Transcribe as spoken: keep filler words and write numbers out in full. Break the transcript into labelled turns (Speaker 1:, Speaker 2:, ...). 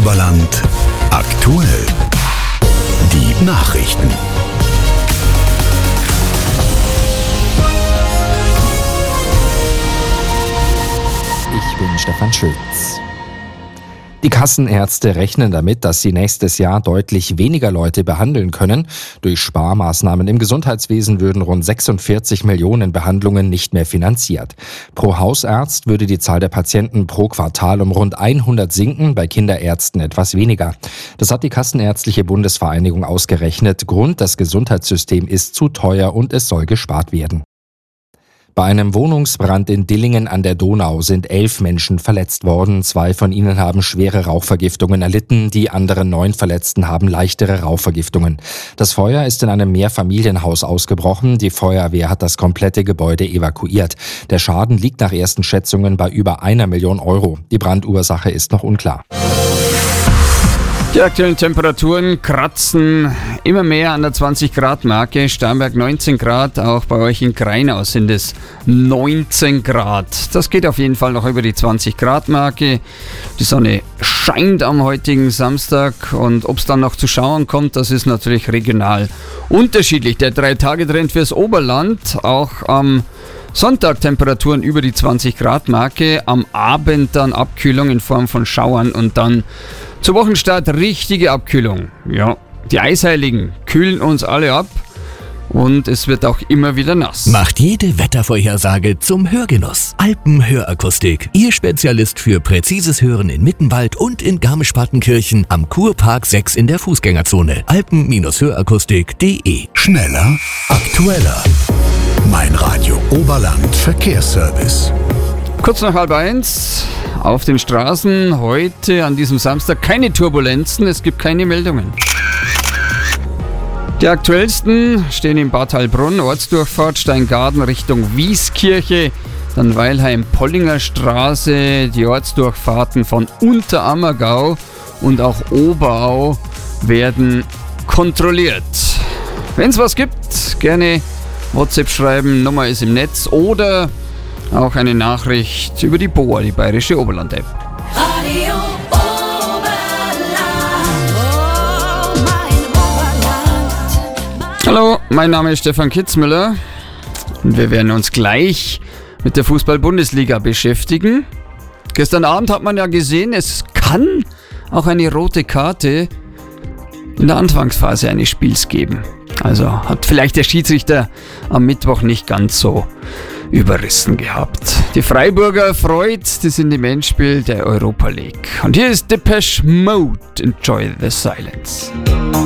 Speaker 1: Oberland aktuell. Die Nachrichten.
Speaker 2: Ich bin Stefan Schütz. Die Kassenärzte rechnen damit, dass sie nächstes Jahr deutlich weniger Leute behandeln können. Durch Sparmaßnahmen im Gesundheitswesen würden rund sechsundvierzig Millionen Behandlungen nicht mehr finanziert. Pro Hausarzt würde die Zahl der Patienten pro Quartal um rund hundert sinken, bei Kinderärzten etwas weniger. Das hat die Kassenärztliche Bundesvereinigung ausgerechnet. Grund: das Gesundheitssystem ist zu teuer und es soll gespart werden. Bei einem Wohnungsbrand in Dillingen an der Donau sind elf Menschen verletzt worden. Zwei von ihnen haben schwere Rauchvergiftungen erlitten. Die anderen neun Verletzten haben leichtere Rauchvergiftungen. Das Feuer ist in einem Mehrfamilienhaus ausgebrochen. Die Feuerwehr hat das komplette Gebäude evakuiert. Der Schaden liegt nach ersten Schätzungen bei über einer Million Euro. Die Brandursache ist noch unklar.
Speaker 3: Die aktuellen Temperaturen kratzen immer mehr an der zwanzig Grad Marke. Starnberg neunzehn Grad, auch bei euch in Kreinau sind es neunzehn Grad. Das geht auf jeden Fall noch über die zwanzig Grad Marke. Die Sonne scheint am heutigen Samstag und ob es dann noch zu Schauern kommt, das ist natürlich regional unterschiedlich. Der drei Tage Trend fürs Oberland, auch am Sonntag Temperaturen über die zwanzig Grad Marke, am Abend dann Abkühlung in Form von Schauern und dann zu Wochenstart richtige Abkühlung. Ja, die Eisheiligen kühlen uns alle ab und es wird auch immer wieder nass.
Speaker 1: Macht jede Wettervorhersage zum Hörgenuss. Alpenhörakustik, Ihr Spezialist für präzises Hören in Mittenwald und in Garmisch-Partenkirchen am Kurpark sechs in der Fußgängerzone. alpen Hörakustik punkt de. Schneller, aktueller. Mein Radio Oberland Verkehrsservice.
Speaker 3: Kurz nach halb eins auf den Straßen heute an diesem Samstag keine Turbulenzen, es gibt keine Meldungen. Die aktuellsten stehen in Bad Heilbrunn, Ortsdurchfahrt Steingaden Richtung Wieskirche, dann Weilheim-Pollinger Straße, die Ortsdurchfahrten von Unterammergau und auch Oberau werden kontrolliert. Wenn es was gibt, gerne WhatsApp schreiben, Nummer ist im Netz oder auch eine Nachricht über die B O A, die Bayerische Oberland-App.
Speaker 4: Radio Oberland, oh, mein Oberland.
Speaker 3: Hallo, mein Name ist Stefan Kitzmüller und wir werden uns gleich mit der Fußball-Bundesliga beschäftigen. Gestern Abend hat man ja gesehen, es kann auch eine rote Karte in der Anfangsphase eines Spiels geben. Also hat vielleicht der Schiedsrichter am Mittwoch nicht ganz so überrissen gehabt. Die Freiburger freut, die sind im Endspiel der Europa League. Und hier ist Depeche Mode. Enjoy the silence.